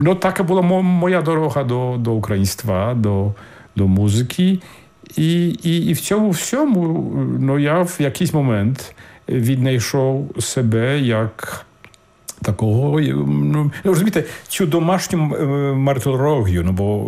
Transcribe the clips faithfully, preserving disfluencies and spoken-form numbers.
No taka była mo, moja droga do, do ukraiństwa, do, do muzyki. I, i, I в цьому всьому, ну, я в якийсь момент віднайшов себе як такого, ну, розумієте, цю домашню мартирологію, ну, бо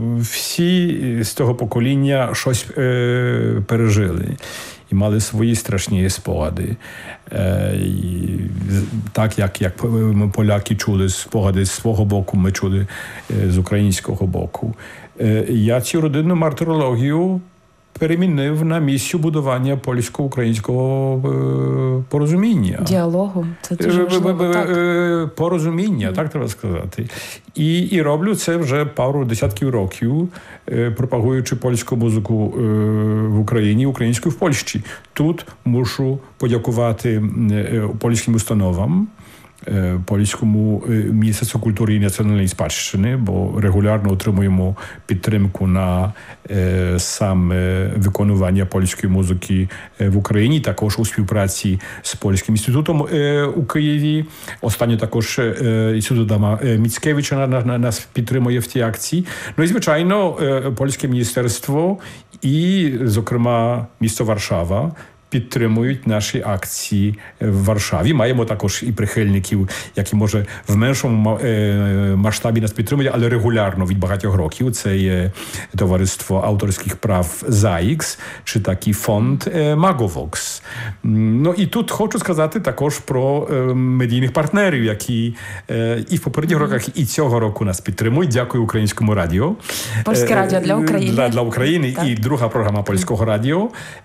всі з того покоління щось е, пережили і мали свої страшні спогади. Е, і, так, як, як ми, поляки, чули спогади з свого боку, ми чули е, з українського боку. Е, я цю родинну мартирологію перемінив на місію будування польсько-українського е, порозуміння. Діалогу. Це дуже важливо, так. Порозуміння, mm. так треба сказати. І, і роблю це вже пару десятків років, е, пропагуючи польську музику е, в Україні, українську в Польщі. Тут мушу подякувати е, польським установам, Польському Міністерству культури і національної спадщини, бо регулярно отримуємо підтримку на е, саме виконування польської музики в Україні, також у співпраці з Польським інститутом е, у Києві. Останньо також е, інститут Адама Міцкевича на, на, нас підтримує в цій акції. Ну і, звичайно, е, Польське міністерство і, зокрема, місто Варшава підтримують наші акції в Варшаві. Маємо також і прихильників, які, може, в меншому масштабі нас підтримують, але регулярно від багатьох років. Це є Товариство авторських прав ЗАІКС, чи такий фонд Magovox. Ну і тут хочу сказати також про медійних партнерів, які і в попередніх роках, і цього року нас підтримують. Дякую Українському радіо. Польське радіо для України. Для, для України. Так. І друга програма Польського радіо.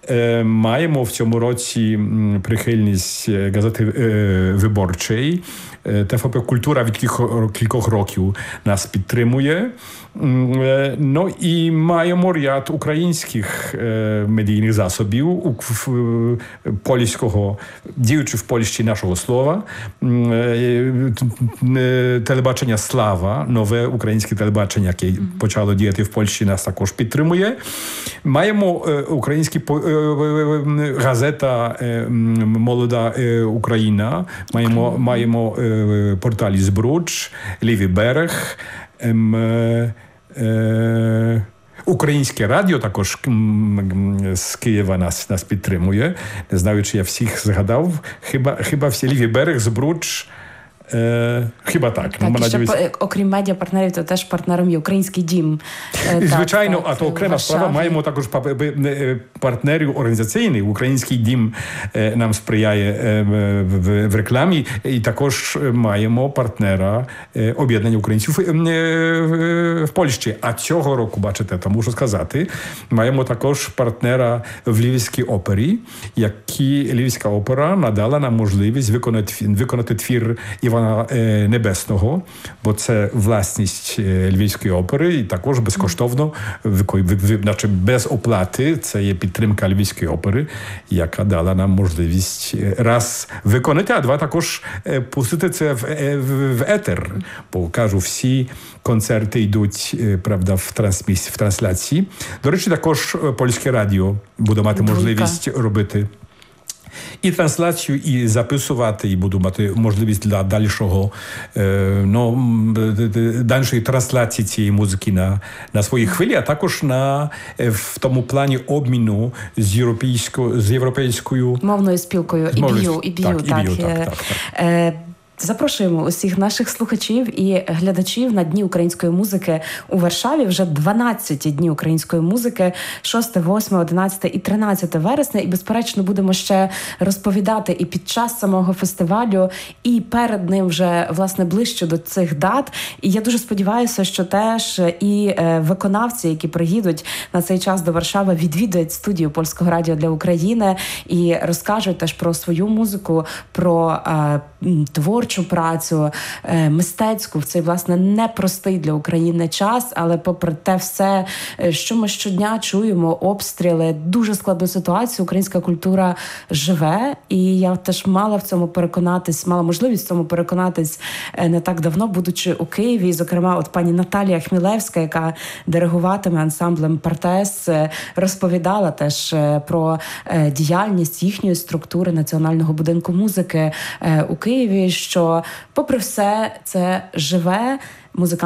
Маємо в цьому році прихильність газети виборчої. ТВП «Культура» від кількох, кількох років нас підтримує. Ну і маємо ряд українських медійних засобів польського, діючи в Польщі нашого слова. Телебачення «Слава», нове українське телебачення, яке mm-hmm. почало діяти в Польщі, нас також підтримує. Маємо українські газета «Молода Україна», маємо, okay. маємо порталі «Збруч», «Лівий берег», ем, е, Українське радіо також з Києва нас, нас підтримує. Не знаю, чи я всіх згадав. Хіба, хіба всі «Лівий берег», «Збруч», Е, хіба так. Так, ну, і ще, надіюсь... окрім медіапартнерів, то теж партнером є Український дім. Так, звичайно, так, а то окрема справа. Маємо також партнерів організаційних. Український дім нам сприяє в, в рекламі. І також маємо партнера об'єднання українців в, в Польщі. А цього року, бачите, то мушу сказати, маємо також партнера в Львівській опері, які Львівська опера надала нам можливість виконати, виконати твір Івана Небесного, бо це власність Львівської опери, і також безкоштовно, значить без оплати, це є підтримка Львівської опери, яка дала нам можливість раз виконати, а два також пустити це в, в, в етер, бо, кажу, всі концерти йдуть, правда, в, трансміс, в трансляції. До речі, також Польське радіо буде мати можливість робити і трансляцію, і записувати, і буду мати можливість для дальшого, е, ну, дальшої трансляції цієї музики на, на своїй хвилі, а також на, в тому плані обміну з європейською, з європейською мовною спілкою і б'ю, і б'ю, так. так, І б'ю, так, так, так. Е, Запрошуємо усіх наших слухачів і глядачів на Дні української музики у Варшаві. Вже дванадцять дні української музики, шосте, восьме, одинадцяте і тринадцяте вересня. І, безперечно, будемо ще розповідати і під час самого фестивалю, і перед ним вже, власне, ближче до цих дат. І я дуже сподіваюся, що теж і виконавці, які приїдуть на цей час до Варшави, відвідують студію Польського радіо для України і розкажуть теж про свою музику, про е, творчість, творчу працю, мистецьку в цей, власне, непростий для України час, але попри те все, що ми щодня чуємо, обстріли, дуже складну ситуацію, українська культура живе, і я теж мала в цьому переконатись, мала можливість в цьому переконатись не так давно, будучи у Києві, зокрема, от пані Наталія Хмілевська, яка диригуватиме ансамблем «Партес», розповідала теж про діяльність їхньої структури Національного будинку музики у Києві, що, попри все, це живе, музикант.